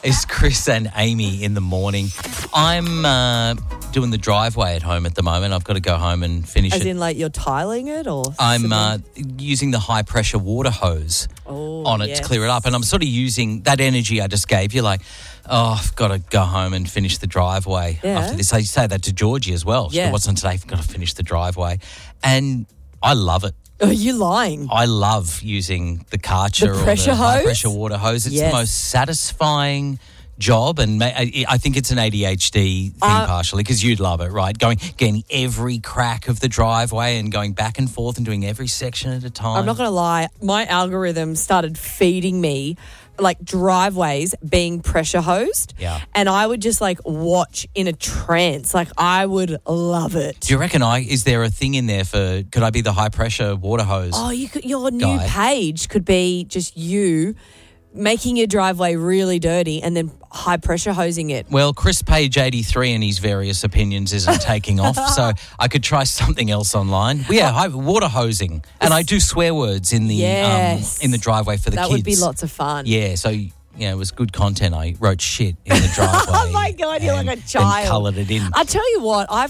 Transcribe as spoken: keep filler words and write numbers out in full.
It's Chris and Amy in the morning. I'm uh, doing the driveway at home at the moment. I've got to go home and finish As it. in, like, you're tiling it or? I'm uh, using the high-pressure water hose oh, on it yes. to clear it up. And I'm sort of using that energy I just gave you, like, oh, I've got to go home and finish the driveway Yeah. after this. I say that to Georgie as well. She Yeah. goes, what's on today? I've got to finish the driveway. And I love it. Are you lying? I love using the Karcher The pressure or the hose? high-pressure water hose. It's Yes. the most satisfying job, and ma- I I think it's an A D H D thing Uh, partially because you'd love it, right? Going, getting every crack of the driveway and going back and forth and doing every section at a time. I'm not going to lie. My algorithm started feeding me like driveways being pressure hosed. Yeah. And I would just like watch in a trance. Like I would love it. Do you reckon I, is there a thing in there for, could I be the high-pressure water hose? Oh, you could, your new Guy. page could be just you making your driveway really dirty and then high pressure hosing it. Well, Chris Page eighty-three and his various opinions isn't taking off, so I could try something else online. Well, yeah, high, water hosing, and I do swear words in the Yes. um, in the driveway for the That kids. would be lots of fun. Yeah, so yeah, it was good content. I wrote shit in the driveway. Oh my God, you're and like a then child. coloured it in. I tell you what, I've